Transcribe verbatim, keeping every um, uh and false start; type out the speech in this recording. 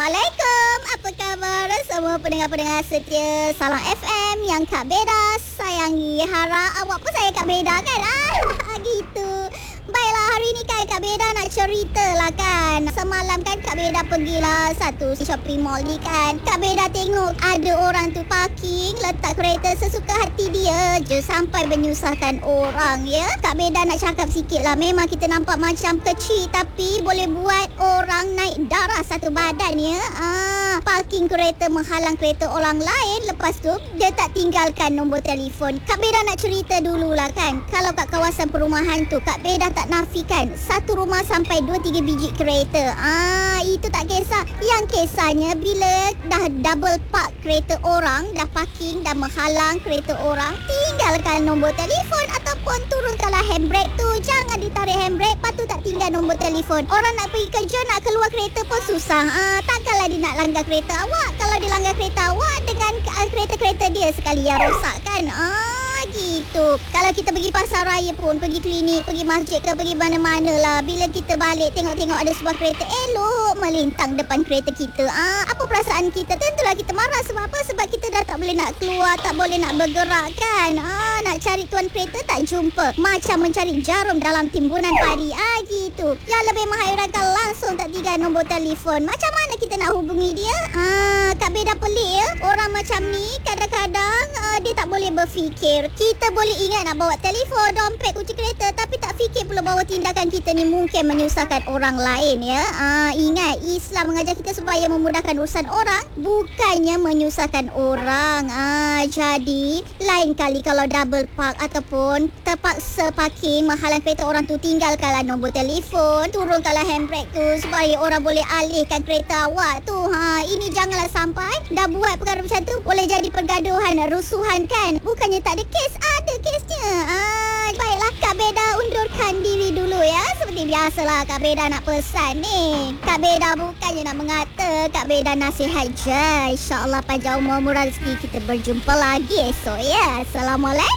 Assalamualaikum. Apa khabar semua pendengar-pendengar setia Salam F M yang Kak Beda sayangi. Harap awak pun sayang Kak Beda kan? Ah, gitu. Baiklah, hari ni kan Kak Beda nak cerita lah kan. Semalam kan Kak Beda pergilah satu shopping mall ni kan. Kak Beda tengok ada orang tu parking, letak kereta sesuka hati dia je sampai menyusahkan orang ya. Kak Beda nak cakap sikit lah. Memang kita nampak macam kecil tapi boleh buat orang naik darah satu badan ya. Ah, parking kereta menghalang kereta orang lain. Lepas tu dia tak tinggalkan nombor telefon. Kak Beda nak cerita dululah kan. Kalau kat kawasan perumahan tu Kak Beda tak nafikan satu rumah sampai dua tiga biji kereta. Ah, itu tak kisah. Yang kisahnya bila dah double park kereta orang, dah parking, dah menghalang kereta orang, tinggalkan nombor telefon ataupun turunkanlah handbrake tu. Jangan ditarik handbrake, patut tak tinggal nombor telefon. Orang nak pergi kerja, nak keluar kereta pun susah. Ah, takkanlah dia nak langgar kereta awak. Kalau dia langgar kereta awak dengan uh, kereta-kereta dia sekali yang rosak kan. Ah, gitu. Kalau kita pergi pasar raya pun, pergi klinik, pergi masjid ke, pergi mana-mana lah, bila kita balik tengok-tengok ada sebuah kereta elok melintang depan kereta kita, ah, apa perasaan kita? Tentulah kita marah. Sebab apa? Sebab kita dah tak boleh nak keluar, tak boleh nak bergerak kan. Ah, nak cari tuan kereta tak jumpa, macam mencari jarum dalam timbunan padi. Ah, gitu. Yang lebih menghairankan, langsung tak tinggal nombor telefon. Macam mana kita nak hubungi dia? Ah, Kak Beda pelik ya. Orang macam ni kadang-kadang uh, dia tak boleh berfikir. Kita boleh ingat nak bawa telefon, dompet, kunci kereta, tapi tak fikir pula bahawa tindakan kita ni mungkin menyusahkan orang lain ya. Ah, ingat, Islam mengajar kita supaya memudahkan urusan orang, bukannya menyusahkan orang. Ah, jadi lain kali kalau double park ataupun terpaksa parking menghalang kereta orang tu, tinggalkanlah nombor telefon, turunkanlah handbrake tu supaya orang boleh alihkan kereta awak tu. Ha, ini janganlah sampai dah buat perkara macam tu boleh jadi pergaduhan, rusuhan kan. Bukannya tak ada kes, ada kesnya. Ah, baiklah, Kak Beda undurkan diri dulu ya. Seperti biasalah Kak Beda nak pesan ni. Kak Beda bukannya nak mengata, Kak Beda nasihat je. InsyaAllah panjang umur, murah rezeki. Kita berjumpa lagi esok ya. Assalamualaikum.